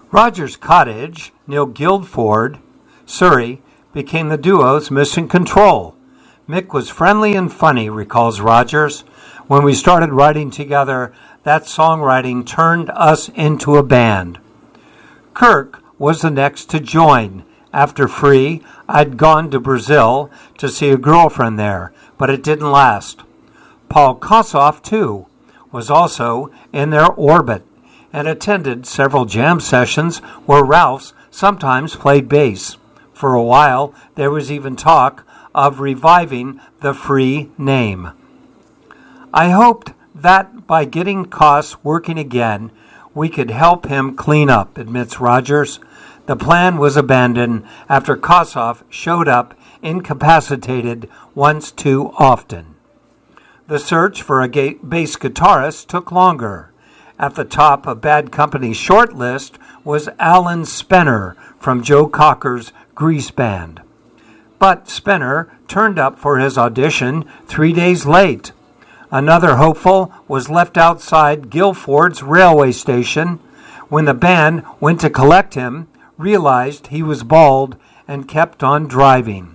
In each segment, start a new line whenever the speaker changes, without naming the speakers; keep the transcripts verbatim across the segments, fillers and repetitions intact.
Rogers Cottage, near Guildford, Surrey, became the duo's mission control. Mick was friendly and funny, recalls Rogers. When we started writing together, that songwriting turned us into a band. Kirk was the next to join. After Free, I'd gone to Brazil to see a girlfriend there, but it didn't last. Paul Kossoff, too, was also in their orbit and attended several jam sessions where Ralphs sometimes played bass. For a while, there was even talk of reviving the Free name. I hoped that by getting Koss working again, we could help him clean up, admits Rogers. The plan was abandoned after Kossoff showed up incapacitated once too often. The search for a bass guitarist took longer. At the top of Bad Company's short list was Alan Spenner from Joe Cocker's Grease Band. But Spenner turned up for his audition three days late. Another hopeful was left outside Guildford's railway station when the band went to collect him, realized he was bald, and kept on driving.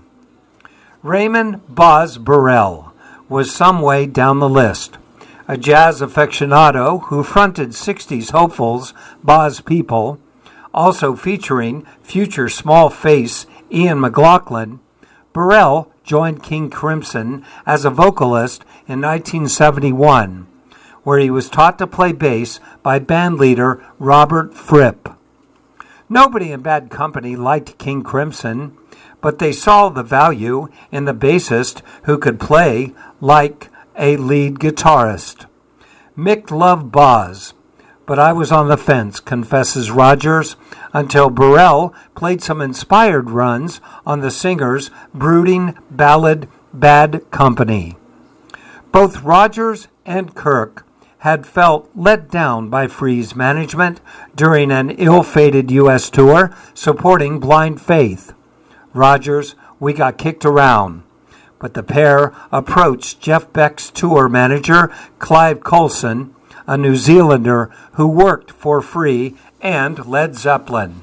Raymond Boz Burrell was some way down the list. A jazz aficionado who fronted sixties hopefuls Boz People, also featuring future small face Ian McLaughlin, Burrell joined King Crimson as a vocalist in nineteen seventy-one, where he was taught to play bass by bandleader Robert Fripp. Nobody in Bad Company liked King Crimson, but they saw the value in the bassist who could play like a lead guitarist. Mick loved Boz, but I was on the fence, confesses Rogers, until Burrell played some inspired runs on the singer's brooding ballad Bad Company. Both Rogers and Kirk had felt let down by Free's management during an ill-fated U S tour supporting Blind Faith. Rogers, we got kicked around. But the pair approached Jeff Beck's tour manager, Clive Colson, a New Zealander who worked for Free and Led Zeppelin.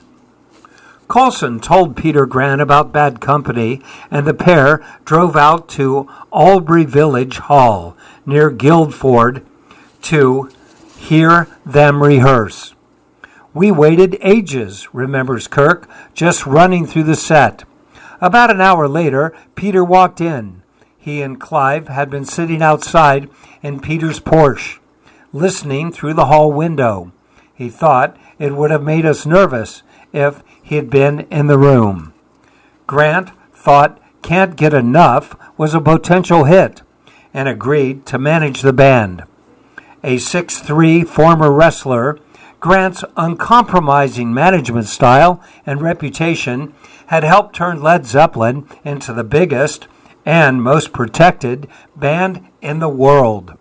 Colson told Peter Grant about Bad Company, and the pair drove out to Albury Village Hall, near Guildford, to hear them rehearse. We waited ages, remembers Kirk, just running through the set. About an hour later, Peter walked in. He and Clive had been sitting outside in Peter's Porsche, listening through the hall window. He thought it would have made us nervous if he had been in the room. Grant thought Can't Get Enough was a potential hit and agreed to manage the band. A six foot three former wrestler, Grant's uncompromising management style and reputation had helped turn Led Zeppelin into the biggest and most protected band in the world.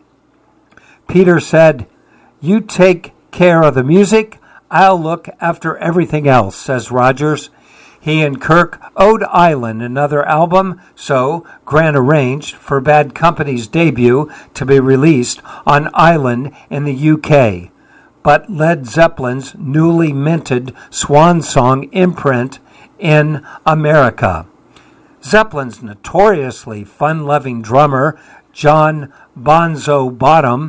Peter said, "You take care of the music, I'll look after everything else," says Rogers. He and Kirk owed Island another album, so Grant arranged for Bad Company's debut to be released on Island in the U K. But Led Zeppelin's newly minted Swan Song imprint in America. Zeppelin's notoriously fun-loving drummer, John Bonzo Bottom,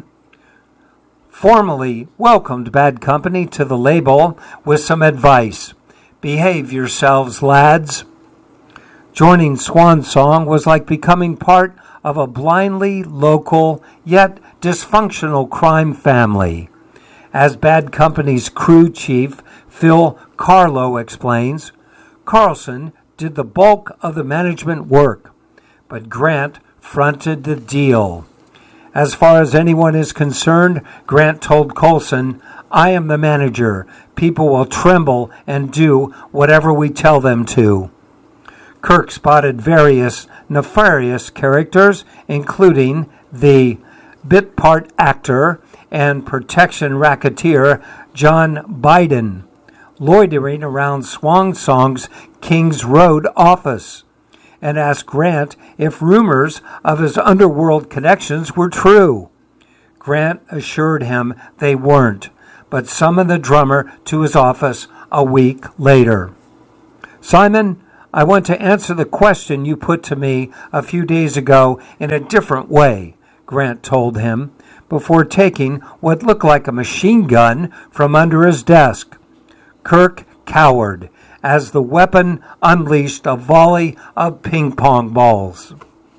formally welcomed Bad Company to the label with some advice. "Behave yourselves, lads." Joining Swan Song was like becoming part of a blindly local yet dysfunctional crime family. As Bad Company's crew chief, Phil Carlo, explains, Carlson did the bulk of the management work, but Grant fronted the deal. As far as anyone is concerned, Grant told Colson, "I am the manager. People will tremble and do whatever we tell them to." Kirk spotted various nefarious characters, including the bit part actor and protection racketeer John Biden, loitering around Swan Song's Kings Road office, and asked Grant if rumors of his underworld connections were true. Grant assured him they weren't, but summoned the drummer to his office a week later. "Simon, I want to answer the question you put to me a few days ago in a different way," Grant told him, before taking what looked like a machine gun from under his desk. Kirk cowered as the weapon unleashed a volley of ping-pong balls.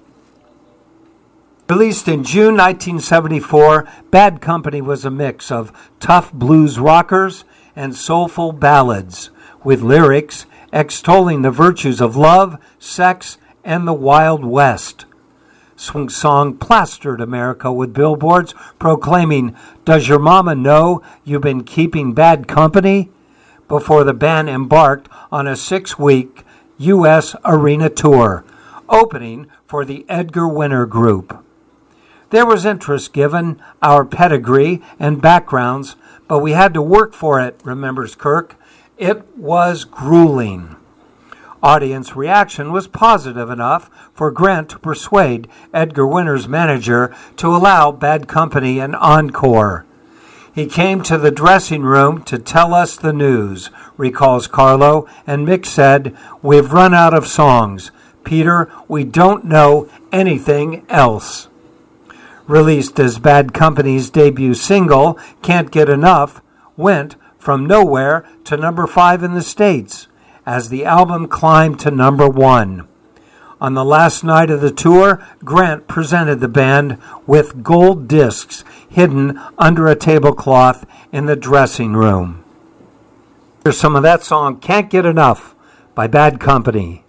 Released in June nineteen seventy-four, Bad Company was a mix of tough blues rockers and soulful ballads, with lyrics extolling the virtues of love, sex, and the Wild West. Swing Song plastered America with billboards proclaiming, "Does your mama know you've been keeping bad company?" before the band embarked on a six-week U S arena tour, opening for the Edgar Winter Group. There was interest given our pedigree and backgrounds, but we had to work for it, remembers Kirk. It was grueling. Audience reaction was positive enough for Grant to persuade Edgar Winter's manager to allow Bad Company an encore. "He came to the dressing room to tell us the news," recalls Carlo, and Mick said, "We've run out of songs. Peter, we don't know anything else." Released as Bad Company's debut single, Can't Get Enough went from nowhere to number five in the States, as the album climbed to number one. On the last night of the tour, Grant presented the band with gold discs hidden under a tablecloth in the dressing room. Here's some of that song, Can't Get Enough, by Bad Company.